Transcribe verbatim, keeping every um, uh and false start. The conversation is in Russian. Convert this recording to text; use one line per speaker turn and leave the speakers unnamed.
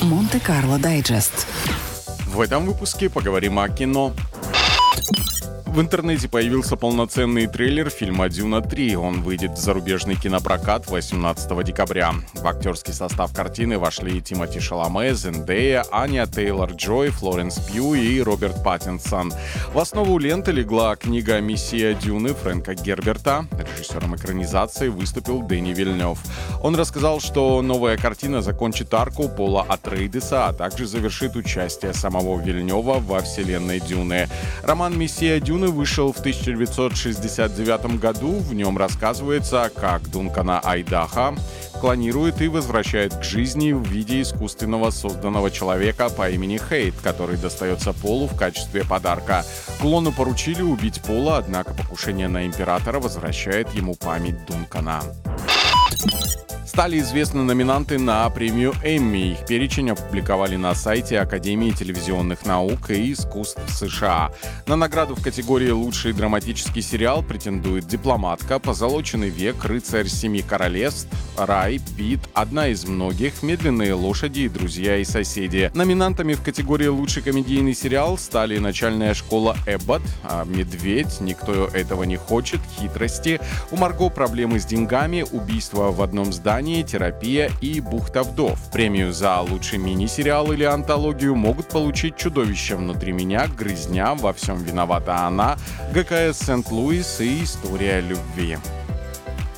Монте-Карло Дайджест.
В этом выпуске поговорим о кино. В интернете появился полноценный трейлер фильма «Дюна три». Он выйдет в зарубежный кинопрокат восемнадцатого декабря. В актерский состав картины вошли Тимоти Шаломе, Зендея, Аня Тейлор-Джой, Флоренс Пью и Роберт Паттинсон. В основу ленты легла книга «Миссия Дюны» Фрэнка Герберта. Режиссером экранизации выступил Дэнни Вильнёв. Он рассказал, что новая картина закончит арку Пола Атрейдеса, а также завершит участие самого Вильнёва во вселенной Дюны. Роман «Миссия Дюны» вышел в тысяча девятьсот шестьдесят девятом году. В нем рассказывается, как Дункана Айдаха клонирует и возвращает к жизни в виде искусственного созданного человека по имени Хейт, который достается Полу в качестве подарка. Клону поручили убить Пола, однако покушение на императора возвращает ему память Дункана. Стали известны номинанты на премию Эмми. Их перечень опубликовали на сайте Академии телевизионных наук и искусств США. На награду в категории «Лучший драматический сериал» претендует «Дипломатка», «Позолоченный век», «Рыцарь семи королевств», «Рай», «Пит», «Одна из многих», «Медленные лошади», «Друзья и соседи». Номинантами в категории «Лучший комедийный сериал» стали «Начальная школа Эббот», «Медведь», «Никто этого не хочет», «Хитрости», у Марго проблемы с деньгами, «Убийство в одном здании», «Терапия» и «Бухта вдов». Премию за лучший мини-сериал или антологию могут получить «Чудовище внутри меня», «Грызня», «Во всем виновата она», гэ ка эс Сент-Луис и «История любви».